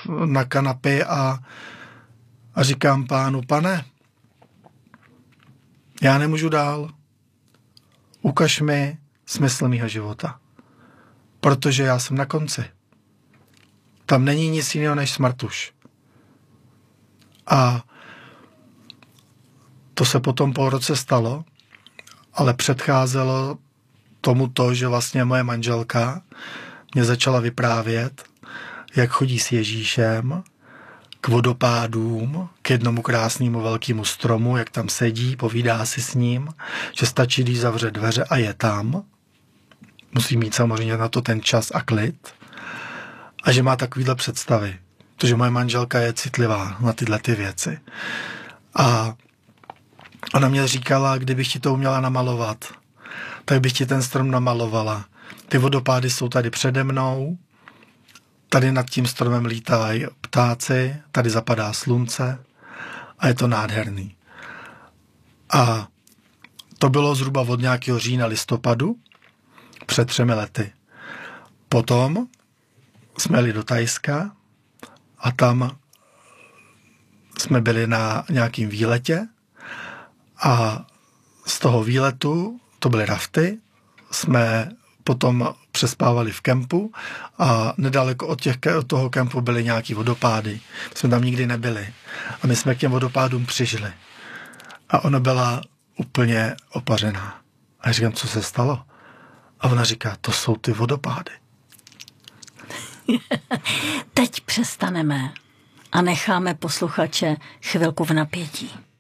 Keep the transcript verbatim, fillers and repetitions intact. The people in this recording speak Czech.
na kanapě a, a říkám pánu, pane, já nemůžu dál. Ukaž mi smysl mýho života. Protože já jsem na konci. Tam není nic jiného než smrt už. A to se potom po roce stalo, ale předcházelo tomu to, že vlastně moje manželka mě začala vyprávět, jak chodí s Ježíšem k vodopádům, k jednomu krásnému velkému stromu, jak tam sedí, povídá si s ním, že stačí, když zavře dveře a je tam. Musí mít samozřejmě na to ten čas a klid. A že má takovýhle představy. Protože moje manželka je citlivá na tyhle ty věci. A ona mě říkala, kdybych ti to uměla namalovat, tak bych ti ten strom namalovala. Ty vodopády jsou tady přede mnou, tady nad tím stromem lítají ptáci, tady zapadá slunce a je to nádherný. A to bylo zhruba od nějakého října, listopadu, před třemi lety. Potom jsme jeli do Thajska a tam jsme byli na nějakým výletě a z toho výletu, to byly rafty, jsme potom přespávali v kempu a nedaleko od, těch, od toho kempu byly nějaký vodopády. My jsme tam nikdy nebyli. A my jsme k těm vodopádům přišli. A ona byla úplně opařená. A já říkám, co se stalo? A ona říká, to jsou ty vodopády. Teď přestaneme a necháme posluchače chvilku v napětí.